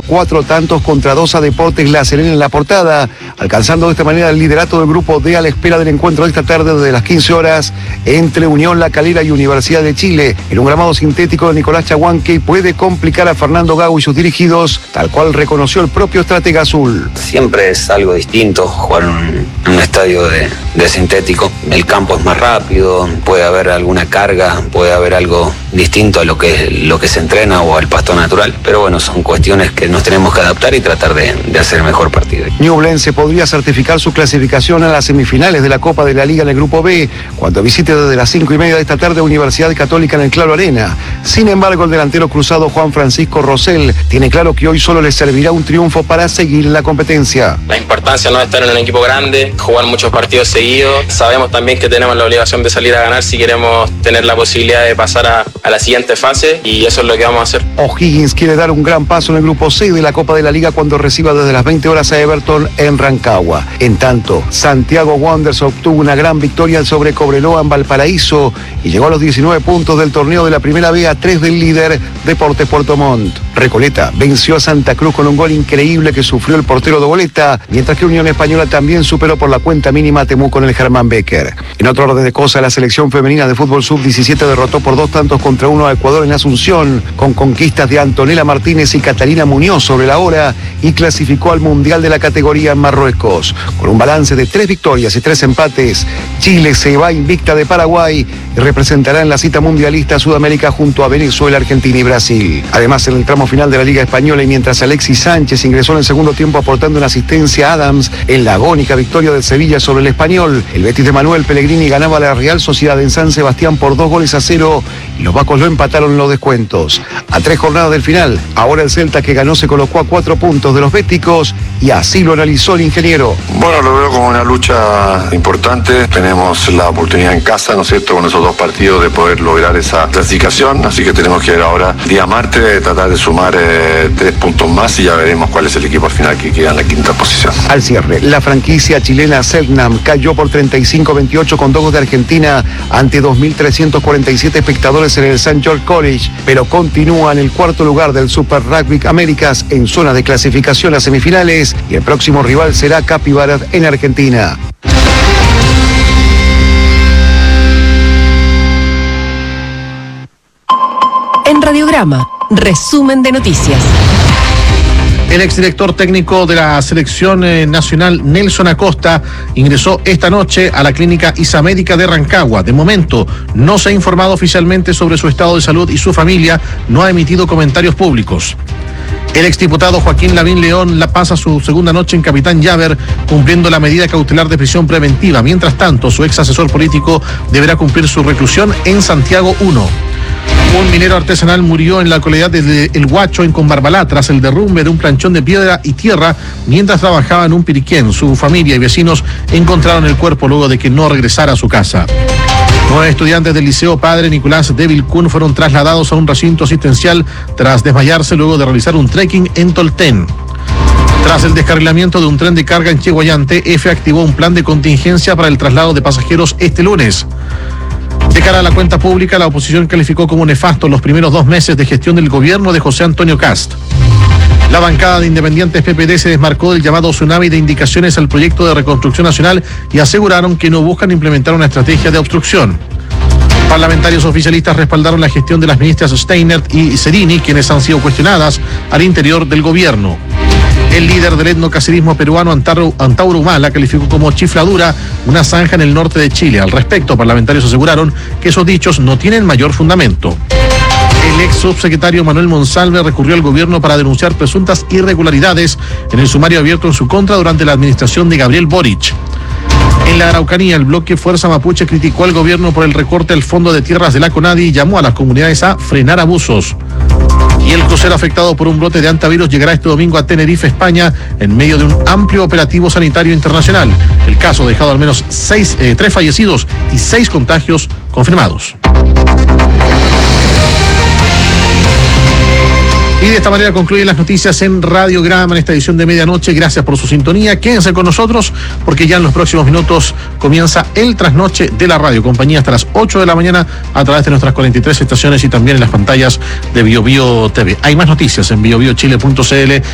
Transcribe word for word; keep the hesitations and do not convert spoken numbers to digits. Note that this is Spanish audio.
cuatro tantos contra dos a Deportes La Serena en la portada, alcanzando de esta manera el liderato del grupo D a la espera del encuentro de esta tarde desde las quince horas entre Unión La Calera y Universidad de Chile. En un gramado sintético de Nicolás Chaguán que puede complicar a Fernando Gago y sus dirigidos, tal cual reconoció el propio estratega azul. Siempre es algo distinto jugar en un, un estadio de, de sintético. El campo es más rápido, puede haber alguna carga, puede haber algo distinto a lo que, lo que se entrena o al pasto natural. Pero bueno, son cuestiones que nos tenemos que adaptar y tratar de, de hacer el mejor partido. Ñublense podría certificar su clasificación a las semifinales de la Copa de la Liga en el Grupo B, cuando visite desde las cinco y media de esta tarde Universidad Católica en el Claro Arena. Sin embargo, el delantero cruzado Juan Francisco Rosell tiene claro que hoy solo le servirá un triunfo para seguir en la competencia. La importancia no es estar en un equipo grande, jugar muchos partidos seguidos. Sabemos también que tenemos la obligación de salir a ganar si queremos tener la posibilidad de pasar a, a la siguiente fase, y eso es lo que vamos a hacer. O'Higgins quiere dar un gran paso en el Grupo C de la Copa de la Liga cuando reciba desde las veinte horas a Everton en Rancagua. En tanto, Santiago Wanderers obtuvo una gran victoria sobre Cobreloa en Valparaíso y llegó a los diecinueve puntos del torneo de la Primera B, a tres del líder Deportes Puerto Montt. Recoleta venció a Santa Cruz con un gol increíble que sufrió el portero de Boleta, mientras que Unión Española también superó por la cuenta mínima a Temuco en el Germán Becker. En otro orden de cosas, la selección femenina de fútbol sub diecisiete derrotó por dos tantos contra uno a Ecuador en Asunción, con conquistas de Antonella Martínez y Catalina Muñoz sobre la hora, y clasificó al Mundial de la categoría en Marruecos. Con un balance de tres victorias y tres empates, Chile se va invicta de Paraguay y representará en la cita mundialista a Sudamérica junto a Venezuela, Argentina y Brasil. Además, en el tramo final de la Liga Española, y mientras Alexis Sánchez ingresó en el segundo tiempo aportando una asistencia a Adams en la agónica victoria del Sevilla sobre el Español, el Betis de Manuel Pellegrini ganaba a la Real Sociedad en San Sebastián por dos goles a cero y los vacos lo empataron en los descuentos. A tres jornadas del final, ahora el Celta que ganó se colocó a cuatro puntos de los béticos, y así lo analizó el ingeniero. Bueno, lo veo como una lucha importante. Tenemos la oportunidad en casa, ¿no es cierto?, con esos dos partidos de poder lograr esa clasificación, así que tenemos que ir ahora día martes, tratar de sumar eh, tres puntos más y ya veremos cuál es el equipo al final que queda en la quinta posición. Al cierre, la franquicia chilena Selknam cayó por treinta y cinco a veintiocho con dos de Argentina ante dos mil trescientos cuarenta y siete espectadores en el Saint George College, pero continúa en el cuarto lugar del Super Rugby Américas en zona de clasificación a semifinales, y el próximo rival será Capybaras en Argentina. En Radiograma, resumen de noticias. El exdirector técnico de la selección eh, nacional, Nelson Acosta, ingresó esta noche a la clínica Isamédica de Rancagua. De momento, no se ha informado oficialmente sobre su estado de salud y su familia no ha emitido comentarios públicos. El exdiputado Joaquín Lavín León la pasa su segunda noche en Capitán Llaver, cumpliendo la medida cautelar de prisión preventiva. Mientras tanto, su ex asesor político deberá cumplir su reclusión en Santiago uno. Un minero artesanal murió en la localidad de El Huacho, en Combarbalá, tras el derrumbe de un planchón de piedra y tierra mientras trabajaba en un piriquén. Su familia y vecinos encontraron el cuerpo luego de que no regresara a su casa. Nueve estudiantes del Liceo Padre Nicolás de Vilcún fueron trasladados a un recinto asistencial tras desmayarse luego de realizar un trekking en Tolten. Tras el descarrilamiento de un tren de carga en Cheguayante, EFE activó un plan de contingencia para el traslado de pasajeros este lunes. De cara a la cuenta pública, la oposición calificó como nefasto los primeros dos meses de gestión del gobierno de José Antonio Kast. La bancada de Independientes P P D se desmarcó del llamado tsunami de indicaciones al proyecto de reconstrucción nacional y aseguraron que no buscan implementar una estrategia de obstrucción. Parlamentarios oficialistas respaldaron la gestión de las ministras Steinert y Serini, quienes han sido cuestionadas al interior del gobierno. El líder del etnocacerismo peruano, Antauro, Antauro Humala, calificó como chifladura una zanja en el norte de Chile. Al respecto, parlamentarios aseguraron que esos dichos no tienen mayor fundamento. El ex subsecretario Manuel Monsalve recurrió al gobierno para denunciar presuntas irregularidades en el sumario abierto en su contra durante la administración de Gabriel Boric. En la Araucanía, el bloque Fuerza Mapuche criticó al gobierno por el recorte al fondo de tierras de la CONADI y llamó a las comunidades a frenar abusos. Y el crucero afectado por un brote de hantavirus llegará este domingo a Tenerife, España, en medio de un amplio operativo sanitario internacional. El caso ha dejado al menos seis, eh, tres fallecidos y seis contagios confirmados. Y de esta manera concluyen las noticias en Radiograma en esta edición de medianoche. Gracias por su sintonía. Quédense con nosotros porque ya en los próximos minutos comienza el trasnoche de la radio. Compañía hasta las ocho de la mañana a través de nuestras cuarenta y tres estaciones y también en las pantallas de Bio Bio T V. Hay más noticias en bio bio chile punto c l